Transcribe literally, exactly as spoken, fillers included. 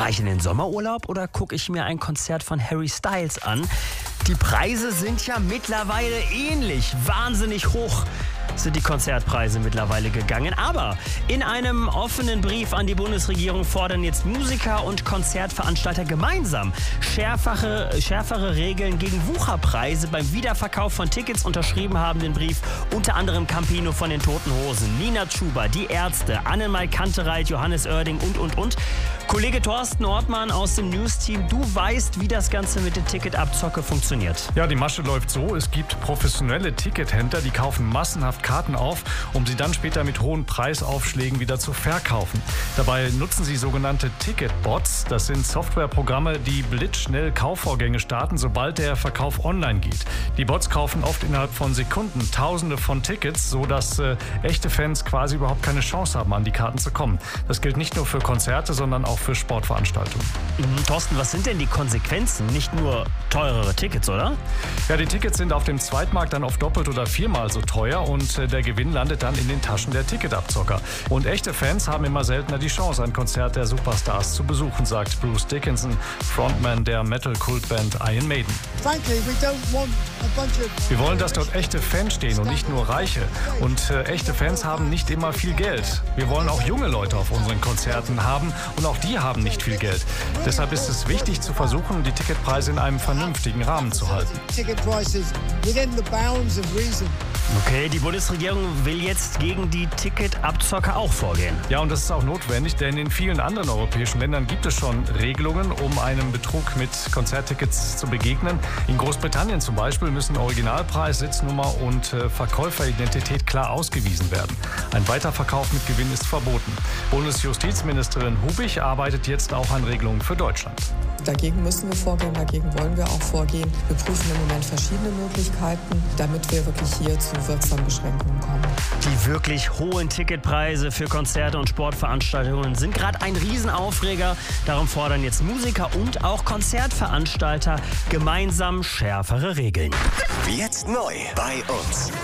Fahre ich in den Sommerurlaub oder gucke ich mir ein Konzert von Harry Styles an? Die Preise sind ja mittlerweile ähnlich. Wahnsinnig hoch sind die Konzertpreise mittlerweile gegangen. Aber in einem offenen Brief an die Bundesregierung fordern jetzt Musiker und Konzertveranstalter gemeinsam schärfere, schärfere Regeln gegen Wucherpreise beim Wiederverkauf von Tickets. Unterschrieben haben den Brief unter anderem Campino von den Toten Hosen, Nina Chuba, Die Ärzte, Annemai Kantereit, Johannes Oerding und, und, und. Kollege Thorsten Ortmann aus dem News-Team, du weißt, wie das Ganze mit der Ticketabzocke funktioniert. Ja, die Masche läuft so. Es gibt professionelle Tickethändler, die kaufen massenhaft Karten auf, um sie dann später mit hohen Preisaufschlägen wieder zu verkaufen. Dabei nutzen sie sogenannte Ticketbots. Das sind Softwareprogramme, die blitzschnell Kaufvorgänge starten, sobald der Verkauf online geht. Die Bots kaufen oft innerhalb von Sekunden Tausende von Tickets, sodass äh, echte Fans quasi überhaupt keine Chance haben, an die Karten zu kommen. Das gilt nicht nur für Konzerte, sondern auch für Sportveranstaltungen. Mhm, Thorsten, was sind denn die Konsequenzen? Nicht nur teurere Tickets, oder? Ja, die Tickets sind auf dem Zweitmarkt dann oft doppelt oder viermal so teuer und äh, der Gewinn landet dann in den Taschen der Ticketabzocker. Und echte Fans haben immer seltener die Chance, ein Konzert der Superstars zu besuchen, sagt Bruce Dickinson, Frontman der Metal-Kultband Iron Maiden. Wir wollen, dass dort echte Fans stehen und nicht nur Reiche. Und äh, echte Fans haben nicht immer viel Geld. Wir wollen auch junge Leute auf unseren Konzerten haben und auch die haben nicht viel Geld. Deshalb ist es wichtig zu versuchen, die Ticketpreise in einem vernünftigen Rahmen zu halten. Okay, die Bundesregierung will jetzt gegen die Ticketabzocker auch vorgehen. Ja, und das ist auch notwendig, denn in vielen anderen europäischen Ländern gibt es schon Regelungen, um einem Betrug mit Konzerttickets zu begegnen. In Großbritannien zum Beispiel müssen Originalpreis, Sitznummer und äh, Verkäuferidentität klar ausgewiesen werden. Ein Weiterverkauf mit Gewinn ist verboten. Bundesjustizministerin Hubich arbeitet jetzt auch an Regelungen für Deutschland. Dagegen müssen wir vorgehen, dagegen wollen wir auch vorgehen. Wir prüfen im Moment verschiedene Möglichkeiten, damit wir wirklich hier zu wirksamen Beschränkungen kommen. Die wirklich hohen Ticketpreise für Konzerte und Sportveranstaltungen sind gerade ein Riesenaufreger. Darum fordern jetzt Musiker und auch Konzertveranstalter gemeinsam schärfere Regeln. Jetzt neu bei uns.